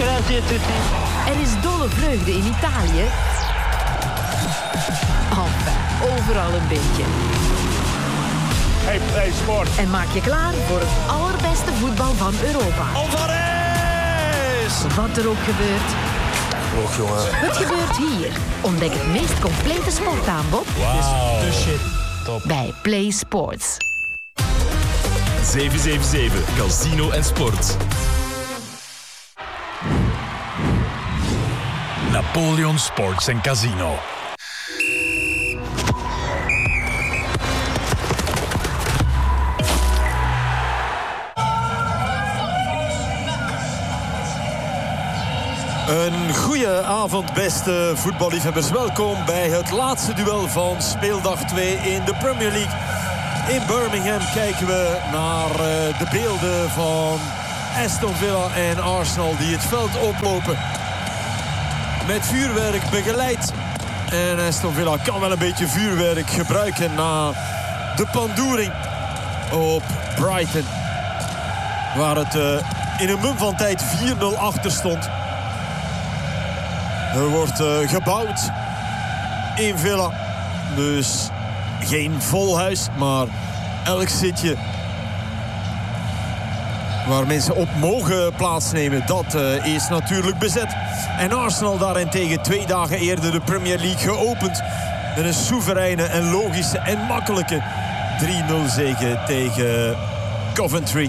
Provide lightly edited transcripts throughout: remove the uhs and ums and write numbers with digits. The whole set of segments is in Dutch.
Grazie a tutti. Er is dolle vreugde in Italië. Enfin, overal een beetje. Hey, play sport. En maak je klaar voor het allerbeste voetbal van Europa. Alvarez! Wat er ook gebeurt. Och, jongen. Het gebeurt hier. Ontdek het meest complete sportaanbod. Wauw. De shit. Bij Play Sports. 777 Casino en Sport. Napoleon Sports & Casino. Een goede avond, beste voetballiefhebbers. Welkom bij het laatste duel van speeldag 2 in de Premier League. In Birmingham kijken we naar de beelden van Aston Villa en Arsenal die het veld oplopen. Met vuurwerk begeleid. En Aston Villa kan wel een beetje vuurwerk gebruiken na de pandoering op Brighton. Waar het in een mum van tijd 4-0 achter stond. Er wordt gebouwd in Villa. Dus geen vol huis, maar elk zitje waar mensen op mogen plaatsnemen, dat is natuurlijk bezet. En Arsenal daarentegen 2 dagen eerder de Premier League geopend. Met een soevereine en logische en makkelijke 3-0 zege tegen Coventry.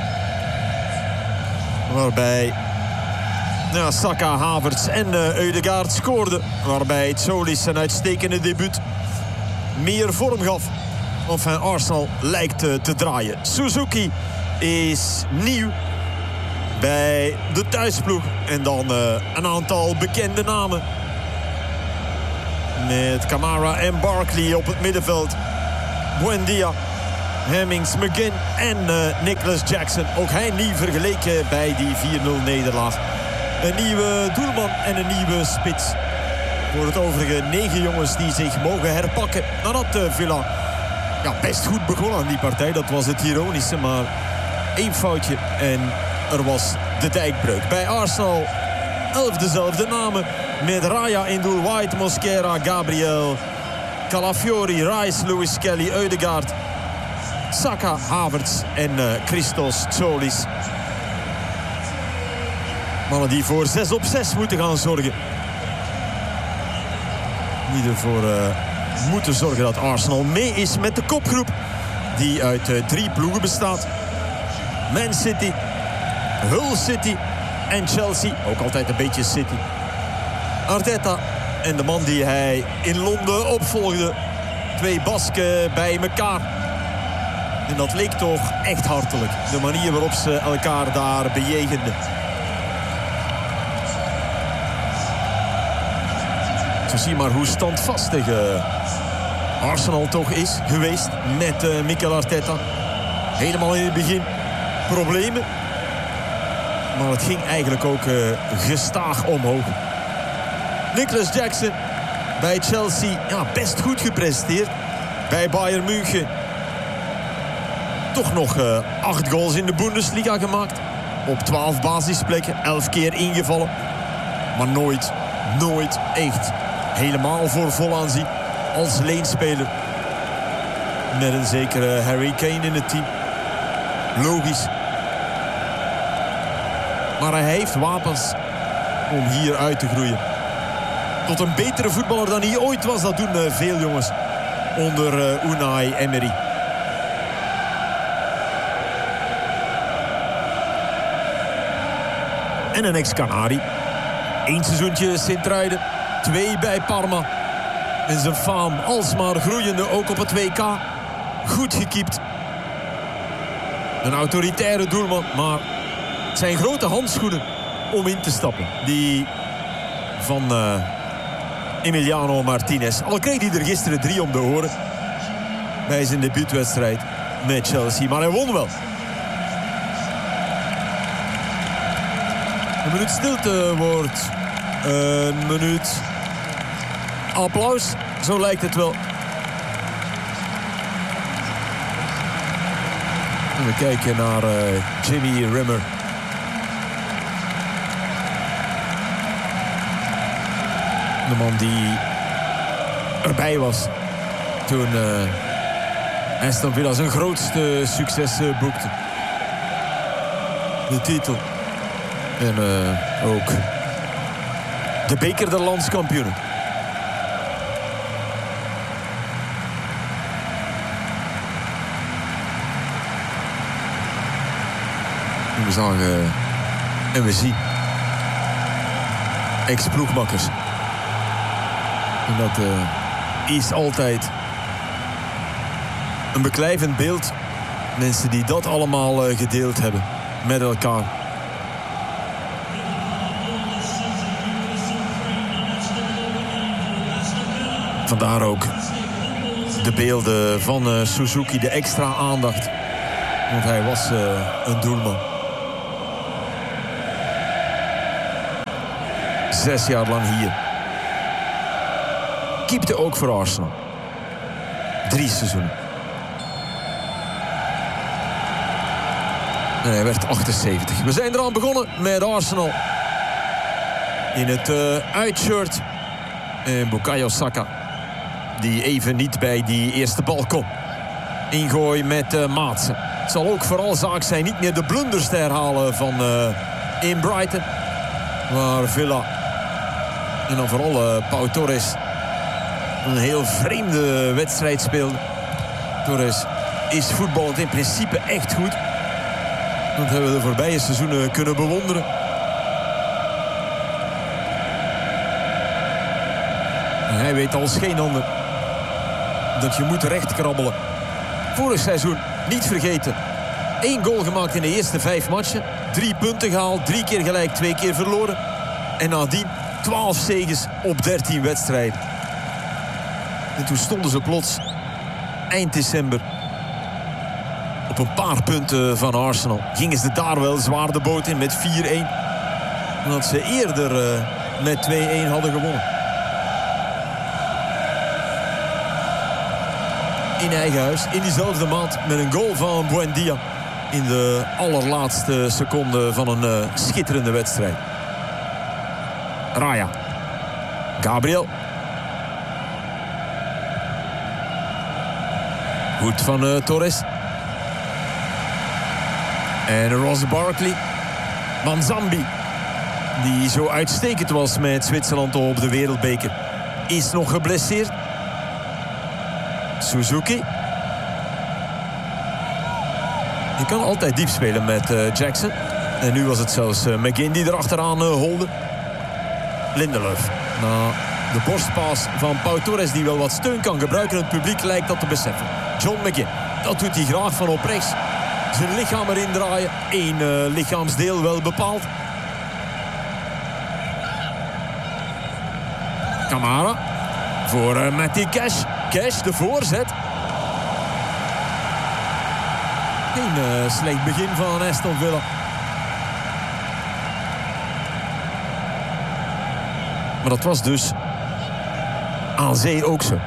Waarbij Saka, Havertz en Ødegaard scoorden. Waarbij Tzolis zijn uitstekende debuut meer vorm gaf. Enfin, Arsenal lijkt te draaien. Suzuki is nieuw bij de thuisploeg. En dan een aantal bekende namen. Met Kamara en Barkley op het middenveld. Buendia, Hemmings, McGinn en Nicholas Jackson. Ook hij nieuw vergeleken bij die 4-0 nederlaag. Een nieuwe doelman en een nieuwe spits. Voor het overige 9 jongens die zich mogen herpakken. Nadat Villa best goed begon aan die partij. Dat was het ironische, maar 1 foutje en er was de dijkbreuk. Bij Arsenal 11 dezelfde namen. Met Raya in doel, White, Mosquera, Gabriel, Calafiori, Rice, Lewis Kelly, Ødegaard, Saka, Havertz en Christos Tzolis. Mannen die voor 6 op 6 moeten gaan zorgen. Die ervoor moeten zorgen dat Arsenal mee is met de kopgroep. Die uit 3 ploegen bestaat. Man City, Hull City en Chelsea. Ook altijd een beetje City. Arteta en de man die hij in Londen opvolgde. 2 Basken bij elkaar. En dat leek toch echt hartelijk. De manier waarop ze elkaar daar bejegenden. Zo zie je maar hoe standvastig Arsenal toch is geweest met Mikel Arteta. Helemaal in het begin problemen. Maar het ging eigenlijk ook gestaag omhoog. Nicholas Jackson bij Chelsea best goed gepresteerd. Bij Bayern München toch nog 8 goals in de Bundesliga gemaakt. Op 12 basisplekken, 11 keer ingevallen. Maar nooit echt helemaal voor vol aanzien als leenspeler. Met een zekere Harry Kane in het team. Logisch. Maar hij heeft wapens om hier uit te groeien. Tot een betere voetballer dan hij ooit was. Dat doen veel jongens onder Unai Emery. En een ex-Canari. 1 seizoentje Sint-Truiden. 2 bij Parma. En zijn faam alsmaar groeiende ook op het WK. Goed gekiept. Een autoritaire doelman. Maar het zijn grote handschoenen om in te stappen. Die van Emiliano Martinez. Al kreeg hij er gisteren 3 om de oren. Bij zijn debuutwedstrijd met Chelsea. Maar hij won wel. Een minuut stilte wordt een minuut applaus. Zo lijkt het wel. En we kijken naar Jimmy Rimmer. De man die erbij was toen Aston Villa zijn grootste succes boekte. De titel. En ook de beker der landskampioenen. We zagen en we zien ex-ploegmakkers. En dat is altijd een beklijvend beeld. Mensen die dat allemaal gedeeld hebben met elkaar. Vandaar ook de beelden van Suzuki, de extra aandacht. Want hij was een doelman. 6 jaar lang hier. Keepte ook voor Arsenal. 3 seizoenen. En hij werd 78. We zijn eraan begonnen met Arsenal. In het uitshirt. En Bukayo Saka. Die even niet bij die eerste bal kon. Ingooi met Maatsen. Het zal ook vooral zaak zijn niet meer de blunders te herhalen van in Brighton. Waar Villa en dan vooral Pau Torres een heel vreemde wedstrijd speelde. Torres is voetballend in principe echt goed. Dat hebben we de voorbije seizoenen kunnen bewonderen. En hij weet als geen ander dat je moet rechtkrabbelen. Vorig seizoen, niet vergeten, 1 goal gemaakt in de eerste 5 matchen. 3 punten gehaald, 3 keer gelijk, 2 keer verloren. En nadien 12 zeges op 13 wedstrijden. En toen stonden ze plots eind december op een paar punten van Arsenal. Gingen ze daar wel zwaar de boot in met 4-1. Omdat ze eerder met 2-1 hadden gewonnen. In eigen huis, in diezelfde maand, met een goal van Buendia. In de allerlaatste seconde van een schitterende wedstrijd. Raya. Gabriel. Goed van Torres. En Ross Barkley. Manzambi. Die zo uitstekend was met Zwitserland op de wereldbeker. Is nog geblesseerd. Suzuki. Je kan altijd diep spelen met Jackson. En nu was het zelfs McGinn die erachteraan holde. Lindelöf. Na de borstpaas van Pau Torres die wel wat steun kan gebruiken. Het publiek lijkt dat te beseffen. John McGinn. Dat doet hij graag van op rechts. Zijn lichaam erin draaien. 1 lichaamsdeel wel bepaald. Kamara. Voor Matty Cash. Cash, de voorzet. Geen slecht begin van Aston Villa. Maar dat was dus aan zee ook zo.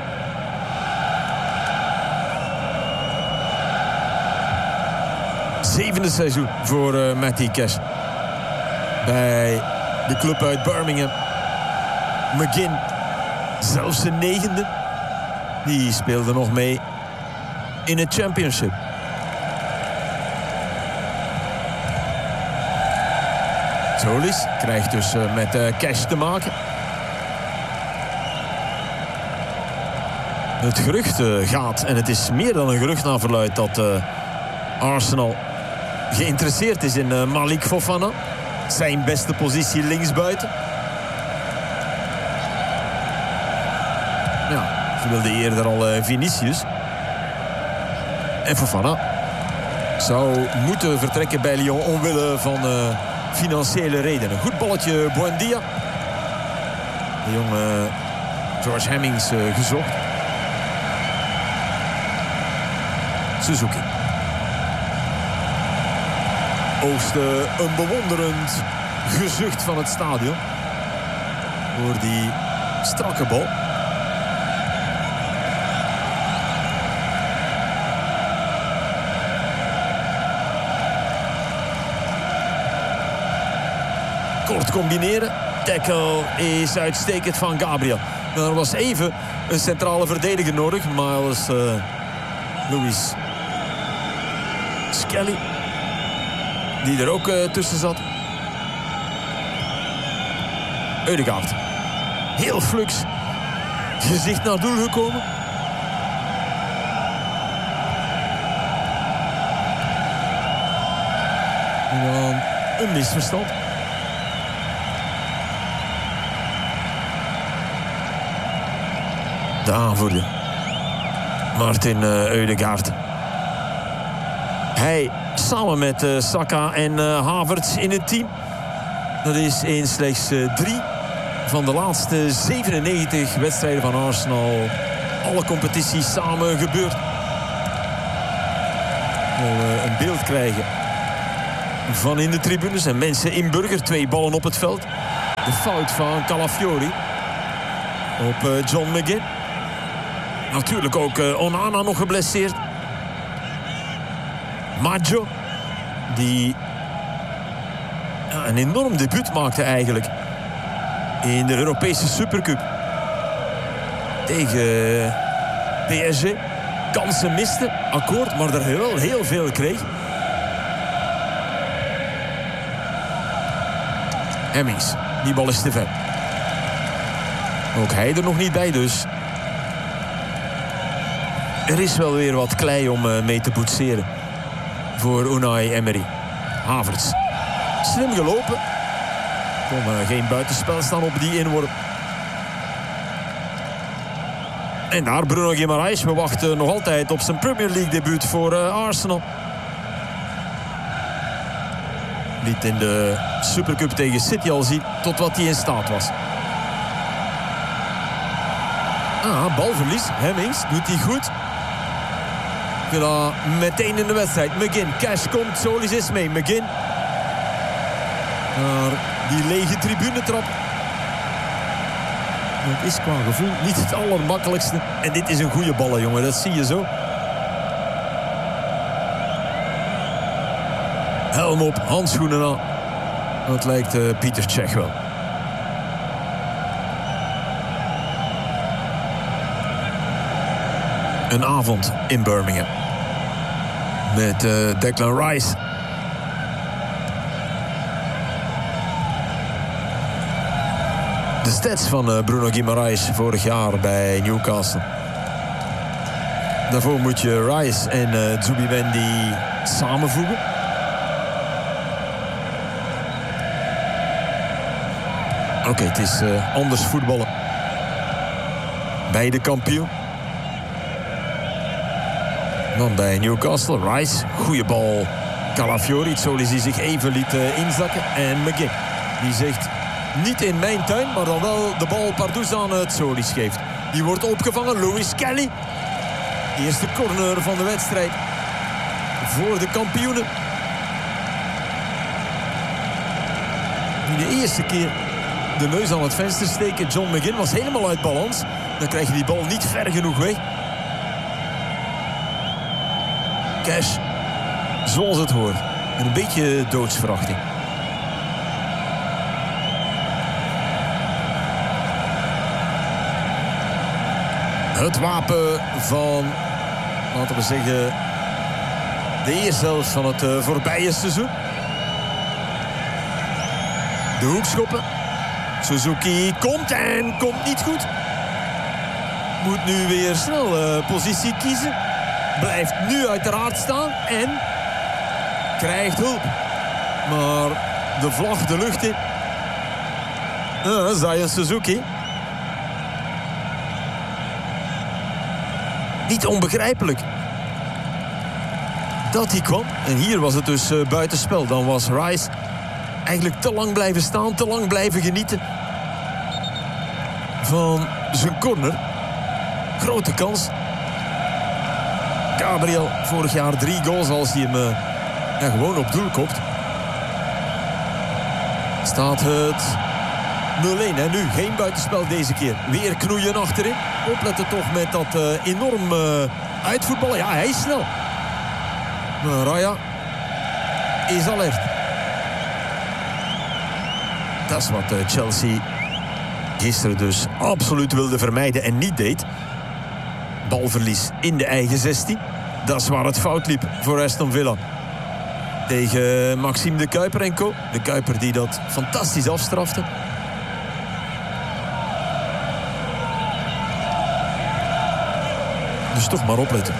Zevende seizoen voor Matty Cash. Bij de club uit Birmingham. McGinn, zelfs zijn 9e. Die speelde nog mee in het Championship. Solis krijgt dus met Cash te maken. Het gerucht gaat, en het is meer dan een gerucht naar verluidt, dat Arsenal geïnteresseerd is in Malik Fofana. Zijn beste positie linksbuiten. Ja, ze wilden eerder al Vinicius. En Fofana zou moeten vertrekken bij Lyon omwille van financiële redenen. Goed balletje Buendia. De jonge George Hemmings gezocht. Suzuki. Oogste een bewonderend gezucht van het stadion. Voor die strakke bal. Kort combineren. tackle is uitstekend van Gabriel. Er was even een centrale verdediger nodig. Miles Lewis Skelly, die er ook tussen zat. Ødegaard. Heel flux. Gezicht naar doel gekomen. En dan een misverstand. De aanvoerder. Martin Ødegaard. Hij samen met Saka en Havertz in het team. Dat is in slechts 3 van de laatste 97 wedstrijden van Arsenal. Alle competities samen gebeurd. We een beeld krijgen van in de tribunes en mensen in Burger. 2 ballen op het veld. De fout van Calafiori op John McGinn. Natuurlijk ook Onana nog geblesseerd. Maggio, die een enorm debuut maakte eigenlijk in de Europese Supercup tegen PSG. Kansen miste, akkoord, maar er wel heel veel kreeg. Hemmings, die bal is te ver. Ook hij er nog niet bij dus. Er is wel weer wat klei om mee te boetseren voor Unai Emery. Havertz. Slim gelopen. Kon geen buitenspel staan op die inworp. En daar Bruno Guimaraes. We wachten nog altijd op zijn Premier League debuut voor Arsenal. Liet in de Supercup tegen City al zien tot wat hij in staat was. Balverlies. Hemmings doet hij goed. Villa meteen in de wedstrijd. McGinn, Cash komt, Solis is mee. McGinn naar die lege tribunetrap. Dat is qua gevoel niet het allermakkelijkste. En dit is een goede bal, jongen. Dat zie je zo. Helm op, handschoenen aan. Dat lijkt Pieter Cech wel. Een avond in Birmingham. Met Declan Rice. De stats van Bruno Guimaraes vorig jaar bij Newcastle. Daarvoor moet je Rice en Zubimendi samenvoegen. Oké, het is anders voetballen. Beide kampioen. Dan bij Newcastle, Rice, goede bal. Calafiori, Solis die zich even liet inzakken. En McGinn, die zegt niet in mijn tuin, maar dan wel de bal pardoes aan het Solis geeft. Die wordt opgevangen, Lewis Kelly. Eerste corner van de wedstrijd. Voor de kampioenen. Die de eerste keer de neus aan het venster steken. John McGinn was helemaal uit balans. Dan krijg je die bal niet ver genoeg weg. Cash, zoals het hoort. En een beetje doodsverachting. Het wapen van, laten we zeggen, de eerste helft van het voorbije seizoen. De hoekschoppen. Suzuki komt en komt niet goed. Moet nu weer snel positie kiezen. Blijft nu uiteraard staan en krijgt hulp. Maar de vlag de lucht in. Zion Suzuki. Niet onbegrijpelijk dat hij kwam. En hier was het dus buitenspel. Dan was Rice eigenlijk te lang blijven staan, te lang blijven genieten van zijn corner. Grote kans. Gabriel, vorig jaar 3 goals als hij hem gewoon op doel kopt. Staat het 0-1 en nu geen buitenspel deze keer. Weer knoeien achterin. Opletten toch met dat enorm uitvoetballen. Ja, hij is snel. Raya is alert. Dat is wat Chelsea gisteren dus absoluut wilde vermijden en niet deed. Balverlies in de eigen 16. Dat is waar het fout liep voor Aston Villa. Tegen Maxime de Cuyper en co. De Cuyper die dat fantastisch afstrafte. Dus toch maar opletten.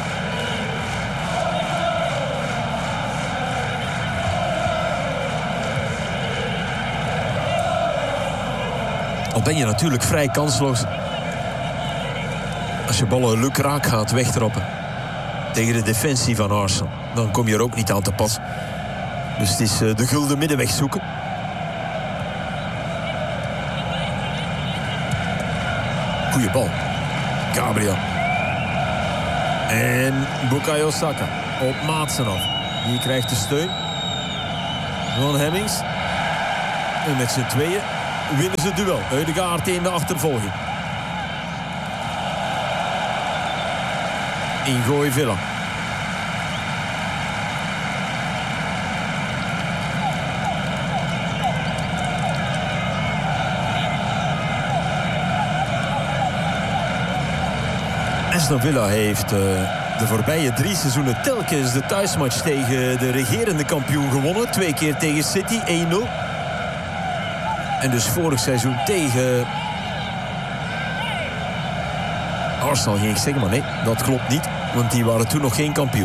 Al ben je natuurlijk vrij kansloos als je ballen lukraak gaat wegtrappen tegen de defensie van Arsenal. Dan kom je er ook niet aan te pas. Dus het is de gulden middenweg zoeken. Goeie bal. Gabriel. En Bukayo Saka op Maatsen af. Die krijgt de steun van Hemmings. En met z'n tweeën winnen ze het duel. Ødegaard in de achtervolging. Ingooi Villa. Aston Villa heeft de voorbije 3 seizoenen telkens de thuismatch tegen de regerende kampioen gewonnen. 2 keer tegen City, 1-0. En dus vorig seizoen tegen Arsenal ging ik zeggen, maar nee, dat klopt niet. Want die waren toen nog geen kampioen.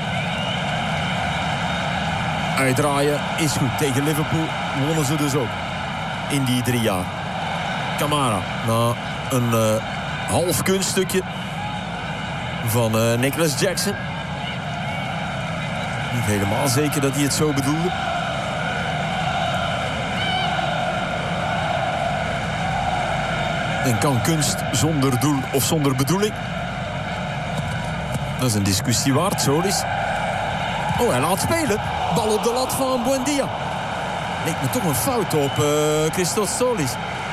Uitdraaien is goed. Tegen Liverpool wonnen ze dus ook. In die 3 jaar. Kamara, na een half kunststukje van Nicholas Jackson. Niet helemaal zeker dat hij het zo bedoelde. En kan kunst zonder doel of zonder bedoeling? Dat is een discussie waard. Solis. Oh, hij laat spelen. Bal op de lat van Buendia. Leek me toch een fout op Christos Solis.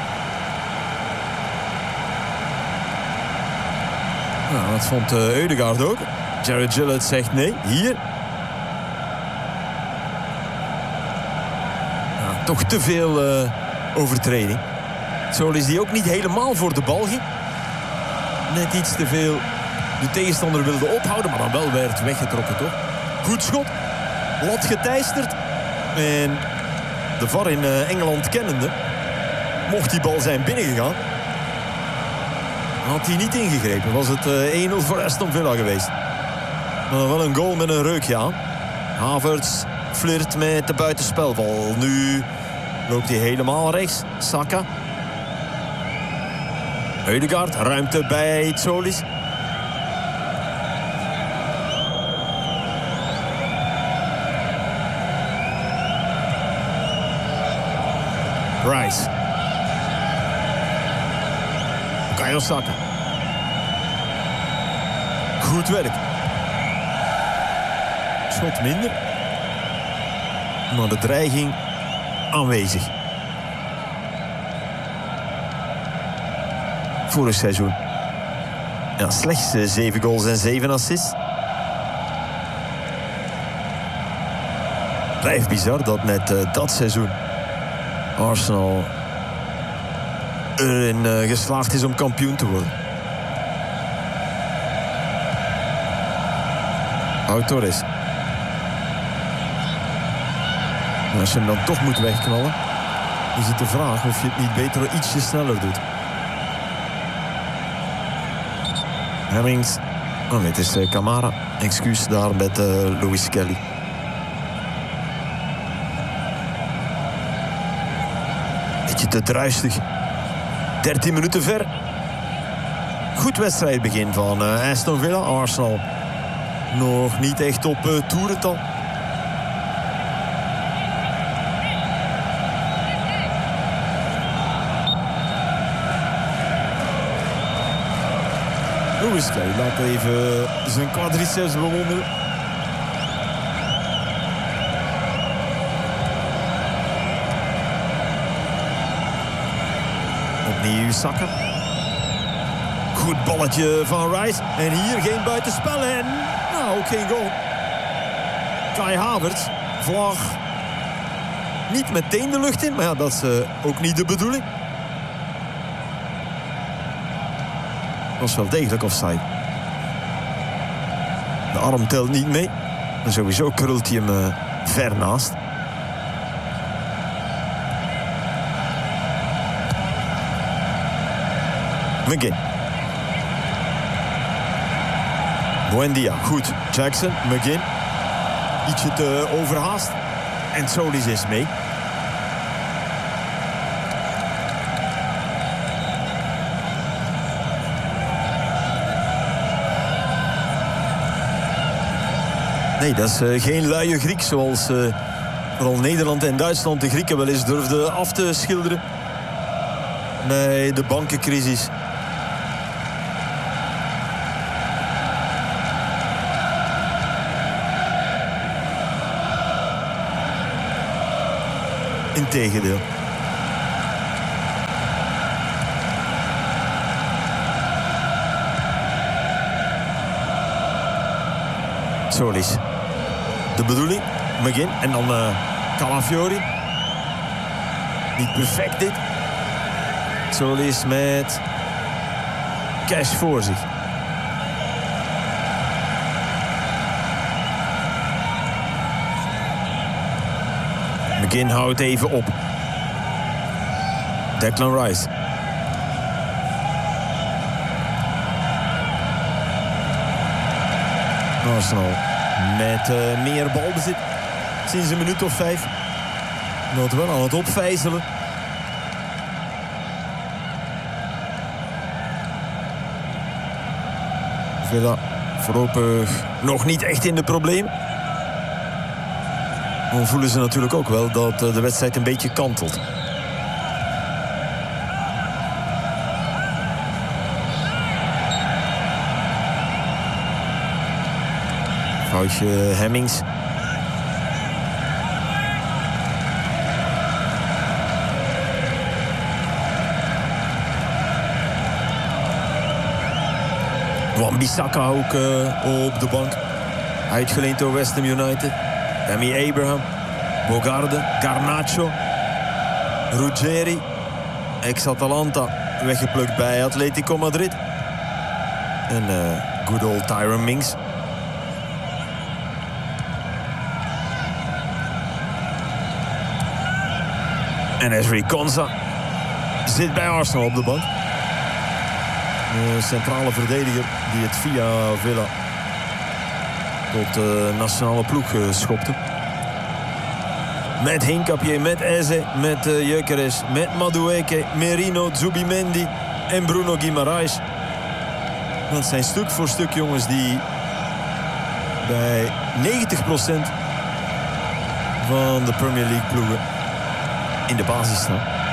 Nou, dat vond Ødegaard ook. Jared Gillett zegt nee. Hier. Nou, toch te veel overtreding. Solis die ook niet helemaal voor de bal ging. Net iets te veel de tegenstander wilde ophouden, maar dan wel werd weggetrokken, toch? Goed schot. Lat geteisterd. En de VAR in Engeland kennende, mocht die bal zijn binnengegaan, had hij niet ingegrepen. Was het 1-0 voor Aston Villa geweest. Maar dan wel een goal met een reukje aan. Havertz flirt met de buitenspelbal. Nu loopt hij helemaal rechts. Saka. Ødegaard, ruimte bij Solis. Rice. Bukayo Saka. Goed werk. Schot minder. Maar de dreiging aanwezig. Vorig seizoen. Ja, slechts 7 goals en 7 assists. Blijft bizar dat net dat seizoen Arsenal erin geslaagd is om kampioen te worden. Torres. En als je hem dan toch moet wegknallen, is het de vraag of je het niet beter ietsje sneller doet. Hemmings. Oh nee, het is Kamara. Excuus daar met Louis Kelly. Beetje te druistig. 13 minuten ver. Goed wedstrijdbegin van Aston Villa. Arsenal nog niet echt op toerental. Louis Kelly laat even zijn quadriceps bewonderen. Opnieuw Saka. Goed balletje van Rice. En hier geen buitenspel. En nou, ook geen goal. Kai Havertz. Vlag niet meteen de lucht in. Maar ja, dat is ook niet de bedoeling. Dat was wel degelijk offside. De arm telt niet mee. En sowieso krult hij hem ver naast. McGinn. Buendia, goed. Jackson, McGinn. Ietsje te overhaast. En Solis is mee. Nee, dat is geen luie Griek zoals vooral Nederland en Duitsland de Grieken wel eens durfden af te schilderen. Bij de bankencrisis. Integendeel. Solis. De bedoeling. McGinn. En dan Calafiori. Niet perfect dit. Solis met Cash voor zich. McGinn houdt even op. Declan Rice. Arsenal met meer balbezit sinds een minuut of 5. Dat wel aan het opvijzelen. Villa voorlopig nog niet echt in de problemen. Dan voelen ze natuurlijk ook wel dat de wedstrijd een beetje kantelt. Foutje Hemmings. Wan-Bissaka ook op de bank. Uitgeleend door West Ham United. Tammy Abraham. Bogarde. Garnacho. Ruggeri. Ex-Atalanta. Weggeplukt bij Atletico Madrid. En good old Tyrone Mings. En Ezri Konsa zit bij Arsenal op de bank. Een centrale verdediger die het via Villa tot de nationale ploeg schopte. Met Hinkapje, met Eze, met Gyökeres, met Madueke, Merino, Zubimendi en Bruno Guimaraes. Dat zijn stuk voor stuk jongens die bij 90% van de Premier League ploegen in de basis staan.